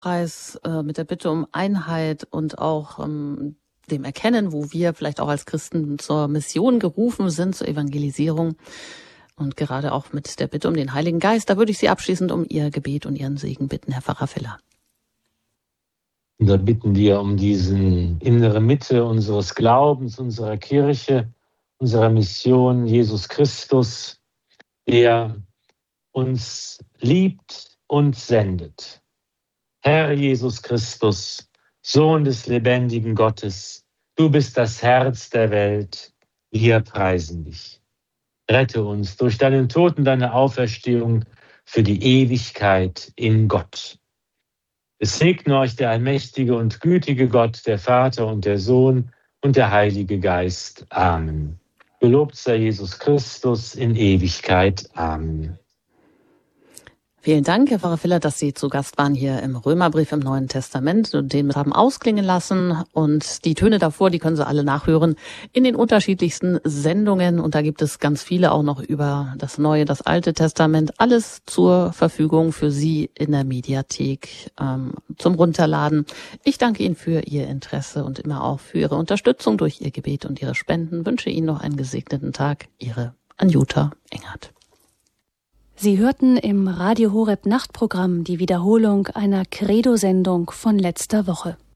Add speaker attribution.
Speaker 1: Preis mit der Bitte um Einheit und auch dem Erkennen, wo wir vielleicht auch als Christen zur Mission gerufen sind, zur Evangelisierung und gerade auch mit der Bitte um den Heiligen Geist. Da würde ich Sie abschließend um Ihr Gebet und Ihren Segen bitten, Herr Pfarrer Filler.
Speaker 2: Und da bitten wir um diesen innere Mitte unseres Glaubens, unserer Kirche, unserer Mission, Jesus Christus, der uns liebt und sendet. Herr Jesus Christus, Sohn des lebendigen Gottes, du bist das Herz der Welt, wir preisen dich. Rette uns durch deinen Tod und deine Auferstehung für die Ewigkeit in Gott. Es segne euch der allmächtige und gütige Gott, der Vater und der Sohn und der Heilige Geist. Amen. Gelobt sei Jesus Christus in Ewigkeit. Amen.
Speaker 1: Vielen Dank, Herr Pfarrer Filler, dass Sie zu Gast waren hier im Römerbrief im Neuen Testament und den haben ausklingen lassen. Und die Töne davor, die können Sie alle nachhören in den unterschiedlichsten Sendungen. Und da gibt es ganz viele auch noch über das Neue, das Alte Testament. Alles zur Verfügung für Sie in der Mediathek zum Runterladen. Ich danke Ihnen für Ihr Interesse und immer auch für Ihre Unterstützung durch Ihr Gebet und Ihre Spenden. Wünsche Ihnen noch einen gesegneten Tag. Ihre Anjuta Engert.
Speaker 3: Sie hörten im Radio Horeb Nachtprogramm die Wiederholung einer Credo-Sendung von letzter Woche.